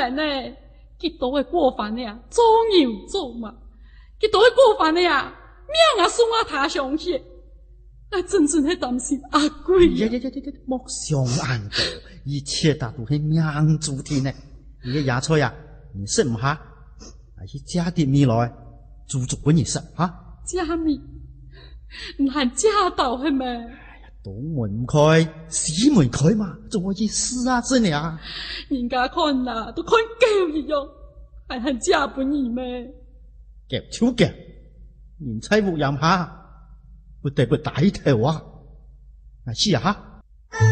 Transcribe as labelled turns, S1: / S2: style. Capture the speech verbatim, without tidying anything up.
S1: 然呢，佢都会过犯的呀，做牛做马，佢都会过犯的呀，命啊送啊他上去，我真正系担心阿贵呀！
S2: 呀呀呀呀呀！莫想安道，一切大都系命注定的。你嘅牙菜呀，你食唔下，还是加啲米来，煮足俾你食哈。
S1: 加米，难加到系咪？
S2: 倒门唔开，死门开嘛，做我意思啊，真嘅啊！
S1: 人家看呐，都看狗一样，还很加俾你咩？
S2: 夹超夹，人妻冇飲下，不得不大頭啊！啊，試下。